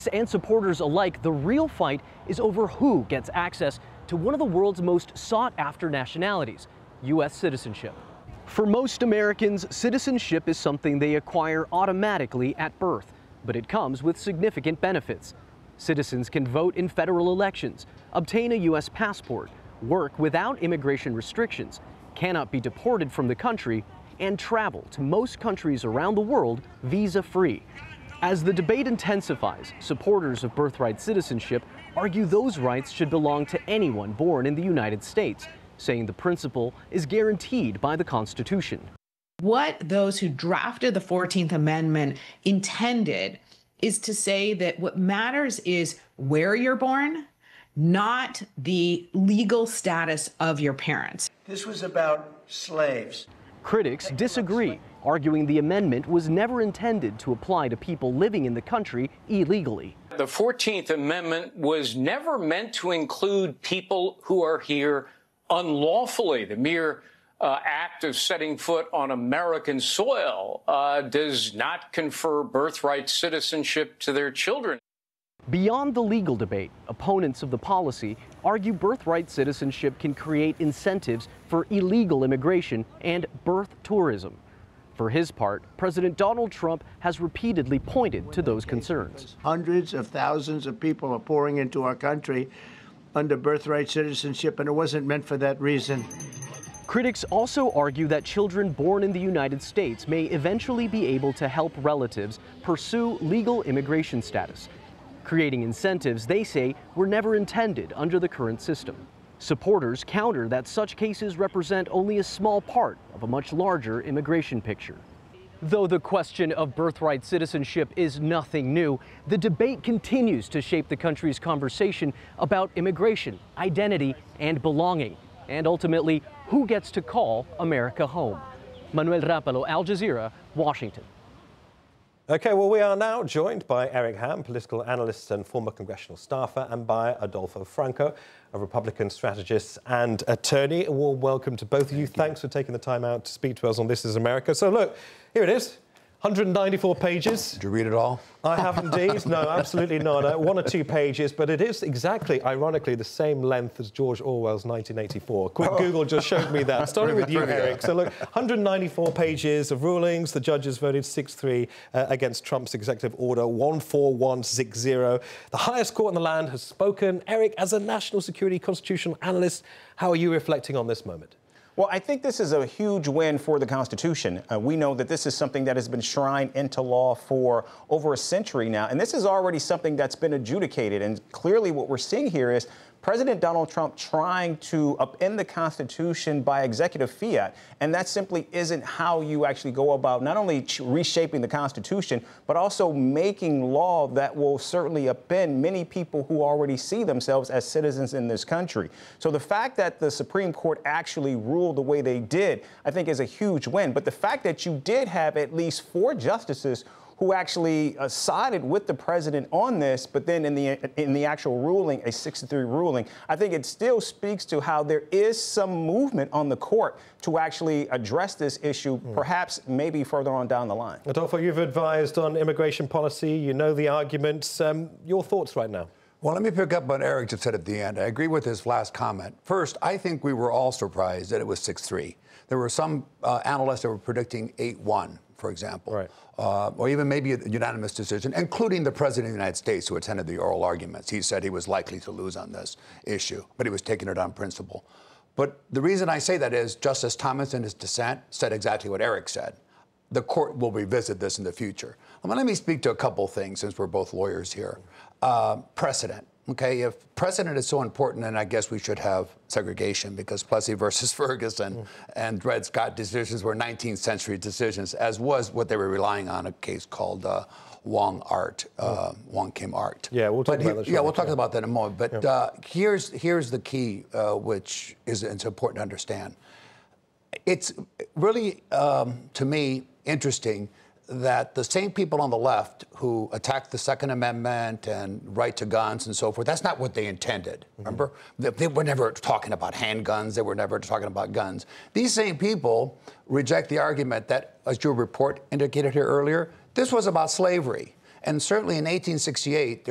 And supporters alike, the real fight is over who gets access to one of the world's most sought-after nationalities, U.S. citizenship. For most Americans, citizenship is something they acquire automatically at birth, but it comes with significant benefits. Citizens can vote in federal elections, obtain a U.S. passport, work without immigration restrictions, cannot be deported from the country, and travel to most countries around the world visa-free. As the debate intensifies, supporters of birthright citizenship argue those rights should belong to anyone born in the United States, saying the principle is guaranteed by the Constitution. What those who drafted the 14th Amendment intended is to say that what matters is where you're born, not the legal status of your parents. This was about slaves. Critics disagree, arguing the amendment was never intended to apply to people living in the country illegally. The 14th Amendment was never meant to include people who are here unlawfully. The mere act of setting foot on American soil does not confer birthright citizenship to their children. Beyond the legal debate, opponents of the policy argue birthright citizenship can create incentives for illegal immigration and birth tourism. For his part, President Donald Trump has repeatedly pointed to those concerns. Hundreds of thousands of people are pouring into our country under birthright citizenship, and it wasn't meant for that reason. Critics also argue that children born in the United States may eventually be able to help relatives pursue legal immigration status, creating incentives they say were never intended under the current system. Supporters counter that such cases represent only a small part of a much larger immigration picture. Though the question of birthright citizenship is nothing new, the debate continues to shape the country's conversation about immigration, identity, and belonging, and ultimately, who gets to call America home. Manuel Rapalo, Al Jazeera, Washington. Okay, well, we are now joined by Eric Ham, political analyst and former congressional staffer, and by Adolfo Franco, a Republican strategist and attorney. A warm welcome to both of you. Thanks for taking the time out to speak to us on This Is America. So look, here it is. 194 pages. Did you read it all? I have indeed. No, absolutely not. 1 or 2 pages, but it is exactly, ironically, the same length as George Orwell's 1984. Quick Google just showed me that. Starting with you, Eric. So look, 194 pages of rulings. The judges voted 6-3 against Trump's executive order 14160. The highest court in the land has spoken. Eric, as a national security constitutional analyst, how are you reflecting on this moment? Well, I think this is a huge win for the Constitution. We know that this is something that has been shrined into law for over a century now, and this is already something that's been adjudicated. And clearly what we're seeing here is President Donald Trump trying to upend the Constitution by executive fiat, and that simply isn't how you actually go about not only reshaping the Constitution, but also making law that will certainly upend many people who already see themselves as citizens in this country. So the fact that the Supreme Court actually ruled the way they did, I think is a huge win. But the fact that you did have at least 4 justices who actually sided with the president on this, but then in the actual ruling, a 6-3 ruling, I think it still speaks to how there is some movement on the court to actually address this issue, perhaps maybe further on down the line. Adolfo, you've advised on immigration policy. You know the arguments. Your thoughts right now? Well, let me pick up on what Eric just said at the end. I agree with his last comment. First, I think we were all surprised that it was 6-3. There were some analysts that were predicting 8-1, for example. Right. Or even maybe a unanimous decision, including the President of the United States, who attended the oral arguments. He said he was likely to lose on this issue, but he was taking it on principle. But the reason I say that is Justice Thomas, in his dissent, said exactly what Eric said. The court will revisit this in the future. Let me speak to a couple things, since we're both lawyers here. Precedent. Okay, if precedent is so important, then I guess we should have segregation, because Plessy versus Ferguson and Dred Scott decisions were 19th century decisions, as was what they were relying on, a case called Wong Kim Art. Yeah, we'll talk about that. Yeah, we'll talk about that in a moment. But here's the key, which is it's important to understand. It's really, to me, interesting that the same people on the left who attacked the Second Amendment and right to guns and so forth, that's not what they intended, remember? They were never talking about handguns. They were never talking about guns. These same people reject the argument that, as your report indicated here earlier, this was about slavery. And certainly in 1868,